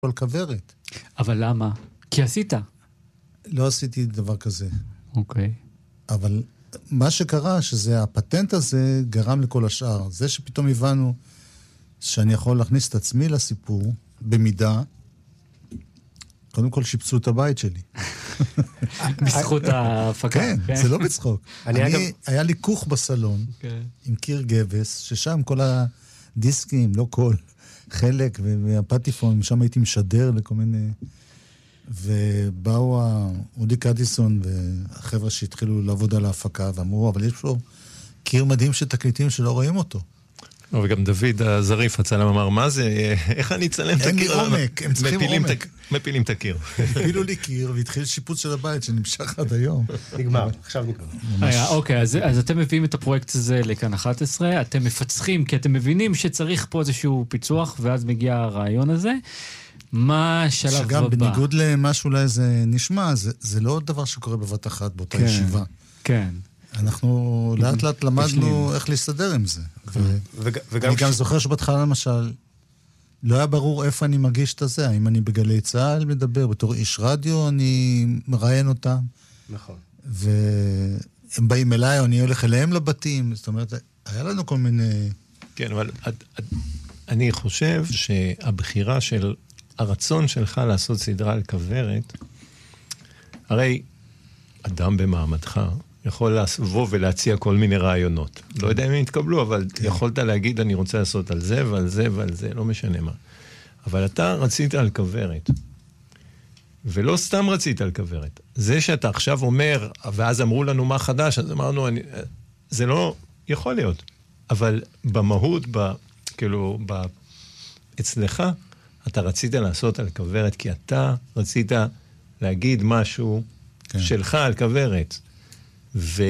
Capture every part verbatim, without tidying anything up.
על כברת. אבל למה? כי עשית. לא עשיתי דבר כזה. אוקיי. אבל מה שקרה, שזה הפטנט הזה גרם לכל השאר. זה שפתאום הבנו שאני יכול להכניס את עצמי לסיפור, במידה, קודם כל שיפצו את הבית שלי. בזכות ההפקה. כן, זה לא בצחוק. אני אגב- היה לי כוך בסלון, כן. עם קיר גבס, ששם כל הדיסקים, לא כל, חלק, והפטיפון, שם הייתי משדר לכל מיני... ובאו אודי קדיסון והחבר'ה שהתחילו לעבוד על ההפקה, ואמרו, אבל יש פה קיר מדהים של תקליטים שלא רואים אותו. וגם דוד הזריף הצלם אמר, מה זה, איך אני אצלם את אין לי הקיר? עומק, הם צריכים מפילים עומק. את ה- מפילים את הקיר. הפילו לי קיר והתחיל שיפוץ של הבית שנמשך עד היום. נגמר, עכשיו נגמר. רגע, אוקיי, אז, אז אתם מביאים את הפרויקט הזה לכאן אחת עשרה, אתם מפצחים, כי אתם מבינים שצריך פה איזשהו פיצוח, ואז מגיע הרעיון הזה. מה השלב הבא? שגם בניגוד למה שאולי זה נשמע, זה, זה לא דבר שקורה בבת אחת באותה כן. ישיבה. כן. אנחנו לאט לאט למדנו איך להסתדר עם זה. וג- וגם אני גם כש- זוכר שבהתחלה למשל, לא היה ברור איפה אני מגיש את הזה, האם אני בגלי צהל מדבר, בתור איש רדיו אני מראיין אותם, נכון. והם באים אליי, או אני הולך אליהם לבתים, זאת אומרת, היה לנו כל מיני... כן, אבל את- את- אני חושב שהבחירה של הרצון שלך לעשות סדרה על כברת, הרי אדם במעמדך יכול לבוא ולהציע כל מיני רעיונות. לא יודע אם הם יתקבלו, אבל יכולת להגיד, אני רוצה לעשות על זה ועל זה ועל זה, לא משנה מה. אבל אתה רצית על כברת. ולא סתם רצית על כברת. זה שאתה עכשיו אומר, ואז אמרו לנו מה חדש, אז אמרנו, אני, זה לא יכול להיות. אבל במהות, ב, כאילו, ב, אצלך, אתה רצית לעשות על כברת, כי אתה רצית להגיד משהו כן. שלך על כברת. ו...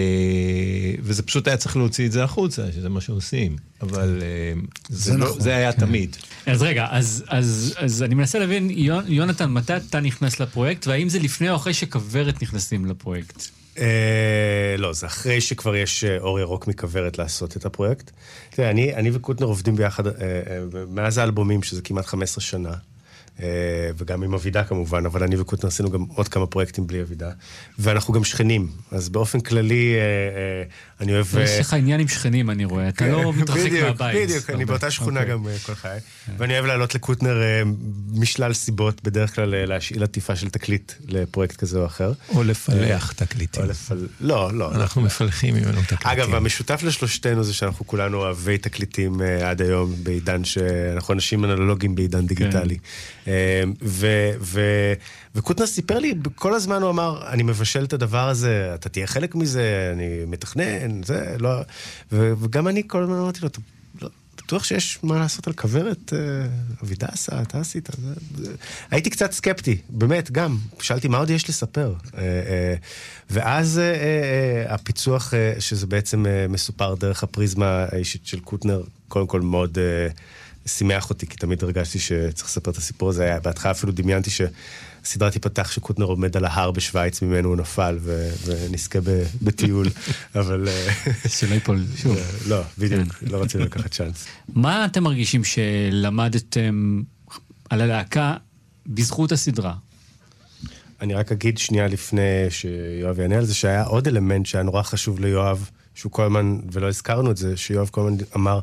וזה פשוט היה צריך להוציא את זה החוצה, שזה מה שעושים. אבל אה, זה, זה לא, נכון. זה היה תמיד. אז רגע, אז, אז, אז אני מנסה להבין, יונ- יונתן, מתי אתה נכנס לפרויקט, והאם זה לפני או אחרי שכברת נכנסים לפרויקט? אה, לא, זה אחרי שכבר יש אה, אור ירוק מכוורת לעשות את הפרויקט. תראה, אני, אני וקוטנר עובדים ביחד אה, אה, מאז האלבומים, שזה כמעט חמש עשרה שנה, אה, וגם עם אבידה כמובן, אבל אני וקוטנר עשינו גם עוד כמה פרויקטים בלי אבידה, ואנחנו גם שכנים, אז באופן כללי, אה, אה, אני אוהב... יש לך עניין עם שכנים, אני רואה, אתה לא מתרחק בדיוק, מהבית. בדיוק, אני הרבה. באותה שכונה אוקיי. גם אה, כל חיי. ואני אוהב לעלות לקוטנר אה, משלל סיבות, בדרך כלל אה, להשאיל עטיפה של תקליט לפרויקט כזה או אחר. או לפלח תקליטים. או לפל... לא, לא. אנחנו מפלחים ממנו תקליטים. אגב, המשותף לשלושתנו זה שאנחנו כולנו אוהבי תקליטים אה, עד היום, בעידן שאנחנו אנשים אנלוגיים בעידן דיגיטלי. אה, ו- ו- וקוטנר סיפר לי, כל הזמן הוא אמר, אני מבשל את הדבר הזה, אתה תהיה חלק מזה, אני מתכנן, זה, לא... ו- וגם אני כל הזמן אמרתי לו, "אתה לא- בטוח שיש מה לעשות על כברת, אה, אבידה עשה, אתה עשית. זה, זה... הייתי קצת סקפטי, באמת, גם. שאלתי, מה עוד יש לספר? אה, אה, ואז אה, אה, הפיצוח, אה, שזה בעצם אה, מסופר דרך הפריזמה האישית של קוטנר, קודם כל מאוד אה, שימח אותי, כי תמיד הרגשתי שצריך לספר את הסיפור הזה. היה, בהתחלה אפילו דמיינתי שהסדרה תיפתח שקוטנר עומד על ההר בשוויץ, ממנו הוא נפל ו- ונזכה ב- בטיול, אבל... אה, שלא ייפול שוב. לא, בדיוק, לא רצינו לקחת צ'אנס. מה אתם מרגישים שלמדתם על הלהקה בזכות הסדרה? אני רק אגיד שנייה לפני שיואב יענה על זה, שהיה עוד אלמנט שהיה נורא חשוב ליואב, שהוא כל הזמן, ולא הזכרנו את זה, שיואב כל הזמן אמר,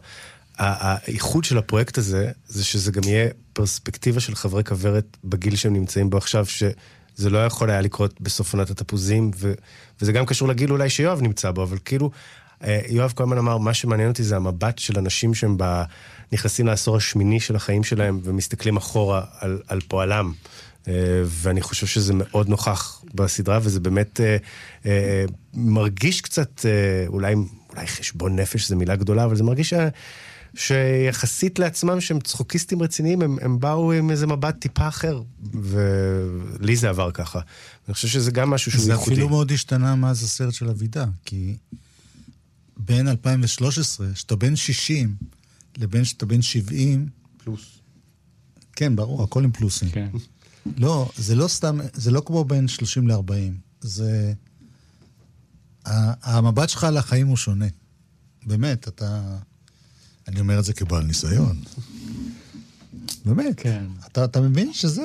האיחוד של הפרויקט הזה, זה שזה גם יהיה פרספקטיבה של חברי כברת בגיל שהם נמצאים בו עכשיו, שזה לא יכול היה לקרות בסוף עונת התפוזים, ו, וזה גם קשור לגיל אולי שיואב נמצא בו, אבל כאילו, יואב כל הזמן אמר, מה שמעניין אותי זה המבט של אנשים שהם ב, נכנסים לעשור השמיני של החיים שלהם, ומסתכלים אחורה על, על פועלם. ואני חושב שזה מאוד נוכח בסדרה, וזה באמת אה, אה, מרגיש קצת, אה, אולי, אולי חשבון נפש, זו מילה גדולה, אבל זה מרגיש ש, שיחסית לעצמם שהם צחוקיסטים רציניים, הם, הם באו עם איזה מבט טיפה אחר, ולי זה עבר ככה. אני חושב שזה גם משהו שהוא זה ייחודי. אפילו מאוד השתנה מאז הסרט של אבידה, כי בין אלפיים ושלוש עשרה, שאתה בין שישים, לבין שאתה בין שבעים, פלוס. כן, ברור, הכל עם פלוסים. כן. לא, זה לא סתם, זה לא כמו בין שלושים לארבעים. זה... המבט שלך על החיים הוא שונה. באמת, אתה... אני אומר את זה כבעל ניסיון. באמת. כן. אתה, אתה מבין שזה